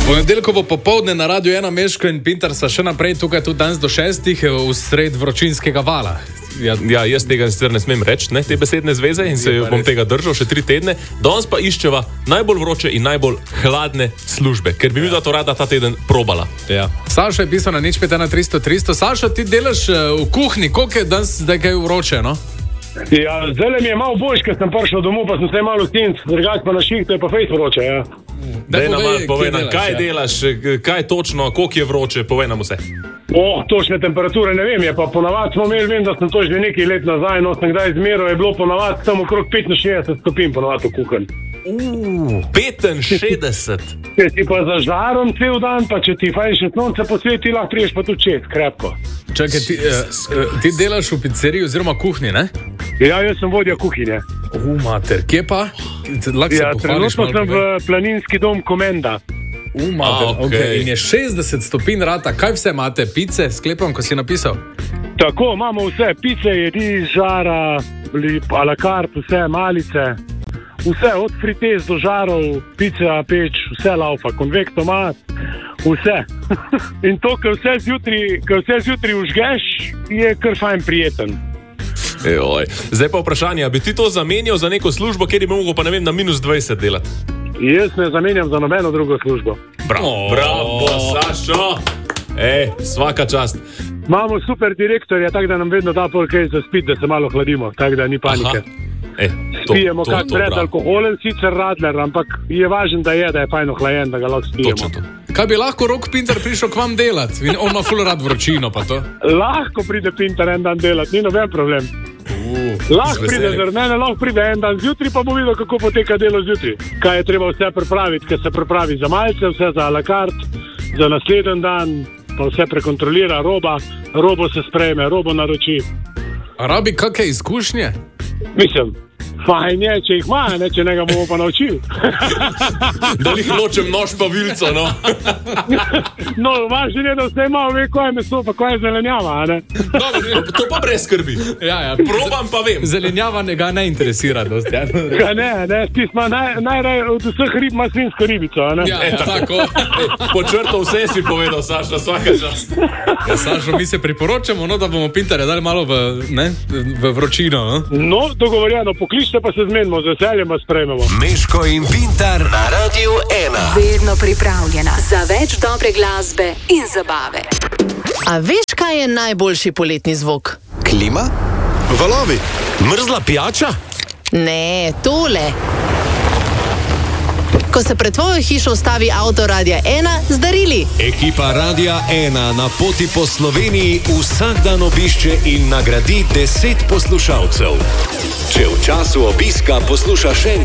Ponedeljkovo popoldne na Radiu 1 Meško in Pintar sta še naprej tukaj tudi danes do 6 v sred vročinskega vala. Ja, jaz tega sicer ne smem reči, te besedne zveze in se bom tega držal še 3 tedne. Danes pa iščeva najbolj vroče in najbolj hladne službe, ker bi mi to rada ta teden probala. Ja. Saša je pisal na 051 300. Saša, ti delaš v kuhinji, koliko je danes zdaj kaj vroče, no? Ja, zdaj mi je malo boljš, ker sem prišel domov, pa sem se malo stinc, drugače pa na šihtu je pa fejs vroče, ja. Daj nam, povej nam, kaj delaš, kaj točno, koliko je vroče, povej nam vse. Točne temperature ne vem, je pa ponavadi smo imeli, vem, da sem to že nekaj let nazaj, no sem kdaj izmeral, je bilo ponavadi tam okrog 65 stopinj ponavadi v kuhanj. 65? Če si pa zažarom cel dan, pa če ti fajn še sonce posveti, lahko priješ pa tudi 6, krepko. Čakaj, ti delaš v pizzeriji oziroma kuhinji, ne? Ja, jaz sem vodja kuhinje. Mater, kje pa? Ja, trenutno sem v planinski dom Komenda. Mater, okay. In je 60 stopinj rata. Kaj vse imate? Pice, sklepam, ko si napisal? Tako, imamo vse. Pice, jedi, žara, a la carte, vse, malice. Vse, od fritez do žarov, pica, peč, vse laufa, konvektomat, vse. In to, ko vse zjutraj užgeš, je kar fajn prijeten. Zdaj pa vprašanje, bi ti to zamenjal za neko službo, kjer bi mogel pa ne vem na -20 delati? Jaz ne zamenjam za nobeno drugo službo. Bravo, Sašo! Svaka čast. Imamo super direktorja, tako da nam vedno da pol kaj za spit, da se malo hladimo, tako da ni panike. Spijemo kak predalkoholen, sicer radler, ampak je važno, da je fajno hlajen, da ga lahko spijemo. Kaj bi lahko Rok Pintar prišel k vam delati? On ima ful rad vročino, pa to. Lahko pride Pintar en dan delati, ni noben problem. Lahko pride z mene, lahko pride en dan zjutraj, pa bo videl, kako poteka delo zjutraj. Kaj je treba vse pripraviti, ker se pripravi za malce, vse za a la carte, za naslednji dan, pa vse prekontrolira, robo se sprejme, robo naroči. A rabi kakšne izkušnje? Mislim, fajn je, če jih ima, če ne ga bomo pa naučili. Da jih ločem nož pa vilco, no. No, važno je, da vse ima, ve, kaj je meso, pa kaj je zelenjava, ne? To pa brez skrbi. Ja. Probam pa vem. Zelenjava ga ne interesira dosti. Kaj ne, ti smo najraje od vseh rib ima svinsko ribico, ne? Ja, tako. Po črto vse si povedal, Saša, svaka čast. Ja, Sašo, mi se priporočamo, no, da bomo Pintarja dali malo v vročino, no? No, dogovorjeno, pokličite pa se zmenimo, z veseljem vas sprejmemo. Meško in Pintar na Radiu 1. Vedno pripravljena za več dobre glasbe in zabave. A veš, kaj je najboljši poletni zvok? Klima? Valovi? Mrzla pijača? Ne, tole. Ko se pred tvojo hišo ustavi avto Radia 1 z darili. Ekipa Radia 1 na poti po Sloveniji vsak dan obišče in nagradi 10 poslušalcev. Če v času obiska poslušaš en